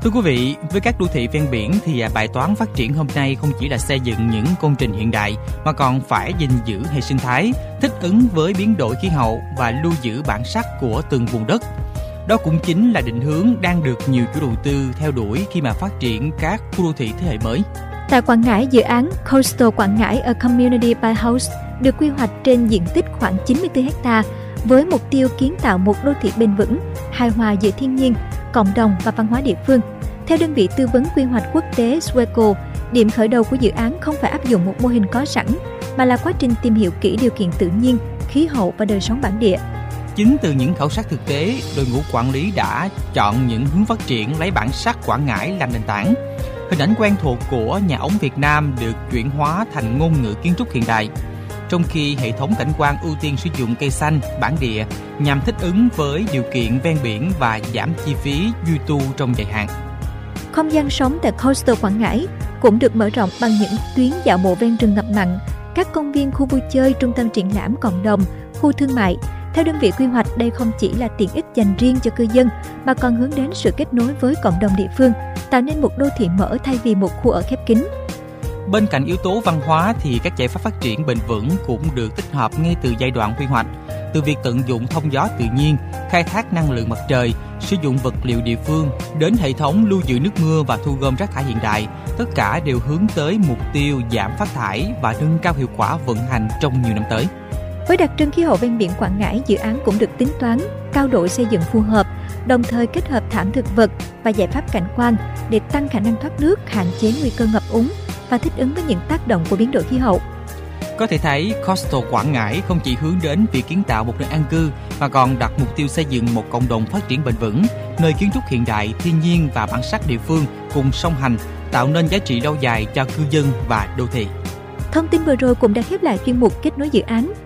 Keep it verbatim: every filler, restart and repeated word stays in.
Thưa quý vị, với các đô thị ven biển thì bài toán phát triển hôm nay không chỉ là xây dựng những công trình hiện đại mà còn phải gìn giữ hệ sinh thái, thích ứng với biến đổi khí hậu và lưu giữ bản sắc của từng vùng đất. Đó cũng chính là định hướng đang được nhiều chủ đầu tư theo đuổi khi mà phát triển các khu đô thị thế hệ mới. Tại Quảng Ngãi, dự án Coastal Quảng Ngãi A Community by House được quy hoạch trên diện tích khoảng chín mươi tư héc ta với mục tiêu kiến tạo một đô thị bền vững, hài hòa giữa thiên nhiên, cộng đồng và văn hóa địa phương. Theo đơn vị tư vấn quy hoạch quốc tế Sweco, điểm khởi đầu của dự án không phải áp dụng một mô hình có sẵn, mà là quá trình tìm hiểu kỹ điều kiện tự nhiên, khí hậu và đời sống bản địa. Chính từ những khảo sát thực tế, đội ngũ quản lý đã chọn những hướng phát triển lấy bản sắc Quảng Ngãi làm nền tảng. Hình ảnh quen thuộc của nhà ống Việt Nam được chuyển hóa thành ngôn ngữ kiến trúc hiện đại, trong khi hệ thống cảnh quan ưu tiên sử dụng cây xanh, bản địa nhằm thích ứng với điều kiện ven biển và giảm chi phí duy tu trong dài hạn. Không gian sống tại Coastal Quảng Ngãi cũng được mở rộng bằng những tuyến dạo bộ ven rừng ngập mặn, các công viên, khu vui chơi, trung tâm triển lãm cộng đồng, khu thương mại. Theo đơn vị quy hoạch, đây không chỉ là tiện ích dành riêng cho cư dân mà còn hướng đến sự kết nối với cộng đồng địa phương, tạo nên một đô thị mở thay vì một khu ở khép kín. Bên cạnh yếu tố văn hóa thì các giải pháp phát triển bền vững cũng được tích hợp ngay từ giai đoạn quy hoạch, từ việc tận dụng thông gió tự nhiên, khai thác năng lượng mặt trời, sử dụng vật liệu địa phương đến hệ thống lưu giữ nước mưa và thu gom rác thải hiện đại, tất cả đều hướng tới mục tiêu giảm phát thải và nâng cao hiệu quả vận hành trong nhiều năm tới. Với đặc trưng khí hậu ven biển Quảng Ngãi, dự án cũng được tính toán cao độ xây dựng phù hợp, đồng thời kết hợp thảm thực vật và giải pháp cảnh quan để tăng khả năng thoát nước, hạn chế nguy cơ ngập úng và thích ứng với những tác động của biến đổi khí hậu. Có thể thấy, Coastal Quảng Ngãi không chỉ hướng đến việc kiến tạo một nơi an cư mà còn đặt mục tiêu xây dựng một cộng đồng phát triển bền vững, nơi kiến trúc hiện đại, thiên nhiên và bản sắc địa phương cùng song hành, tạo nên giá trị lâu dài cho cư dân và đô thị. Thông tin vừa rồi cũng đã khép lại chuyên mục Kết nối dự án.